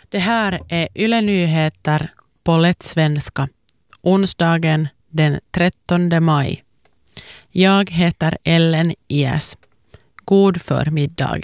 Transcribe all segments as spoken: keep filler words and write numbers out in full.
Det här är Yle Nyheter på lätt svenska, onsdagen den trettonde maj. Jag heter Ellen Ies. God förmiddag.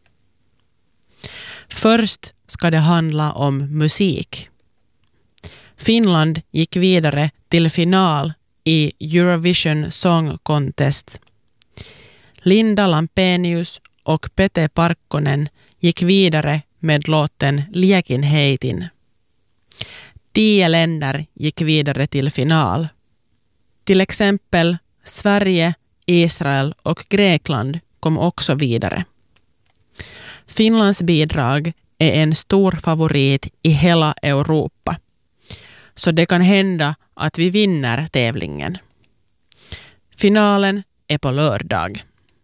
Först ska det handla om musik. Finland gick vidare till final i Eurovision Song Contest. Linda Lampenius och Pete Parkkonen gick vidare med låten Liekin heitin. Tio länder gick vidare till final. Till exempel Sverige, Israel och Grekland kom också vidare. Finlands bidrag är en stor favorit i hela Europa. Så det kan hända att vi vinner tävlingen. Finalen är på lördag.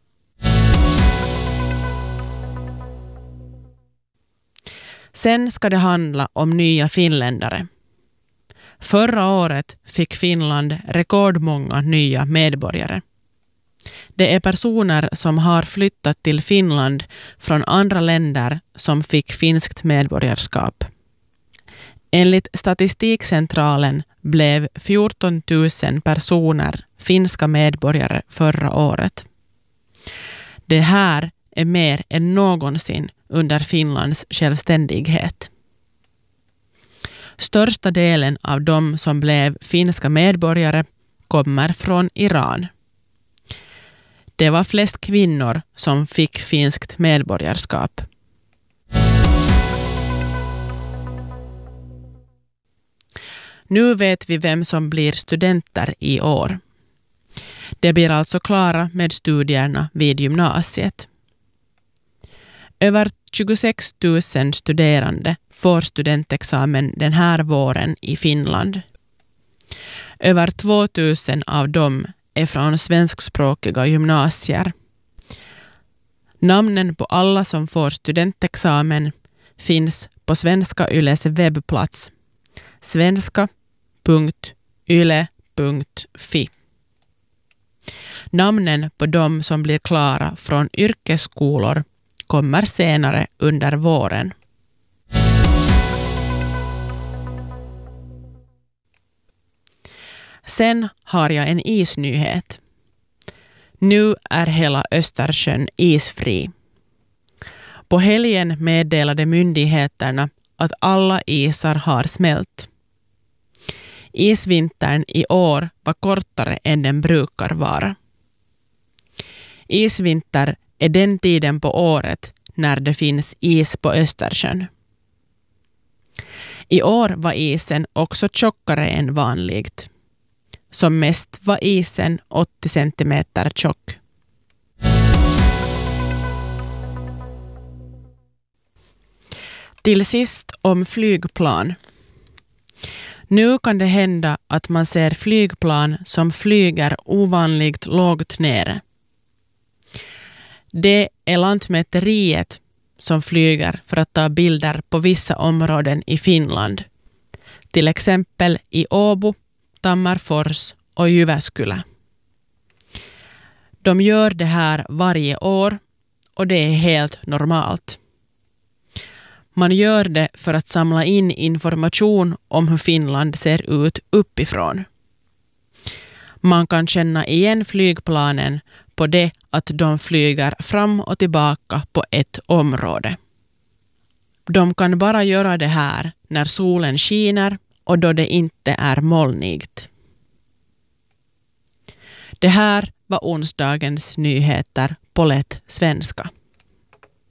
Sen ska det handla om nya finländare. Förra året fick Finland rekordmånga nya medborgare. Det är personer som har flyttat till Finland från andra länder som fick finskt medborgarskap. Enligt Statistikcentralen blev fjorton tusen personer finska medborgare förra året. Det här är mer än någonsin under Finlands självständighet. Största delen av de som blev finska medborgare kommer från Iran. Det var flest kvinnor som fick finskt medborgarskap. Nu vet vi vem som blir studenter i år. De blir alltså klara med studierna vid gymnasiet. Över tjugosex tusen studerande får studentexamen den här våren i Finland. Över två tusen av dem är från svenskspråkiga gymnasier. Namnen på alla som får studentexamen finns på Svenska Yles webbplats svenska punkt yle punkt fi. Namnen på de som blir klara från yrkesskolor kommer senare under våren. Sen har jag en isnyhet. Nu är hela Östersjön isfri. På helgen meddelade myndigheterna att alla isar har smält. Isvintern i år var kortare än den brukar vara. Isvinter är den tiden på året när det finns is på Östersjön. I år var isen också tjockare än vanligt. Som mest var isen åttio centimeter tjock. Till sist om flygplan. Nu kan det hända att man ser flygplan som flyger ovanligt lågt ner. Det är Lantmäteriet som flyger för att ta bilder på vissa områden i Finland. Till exempel i Åbo, Tammerfors och Jyväskylä. De gör det här varje år och det är helt normalt. Man gör det för att samla in information om hur Finland ser ut uppifrån. Man kan känna igen flygplanen på det att de flyger fram och tillbaka på ett område. De kan bara göra det här när solen skiner och då det inte är molnigt. Det här var onsdagens nyheter på lätt svenska.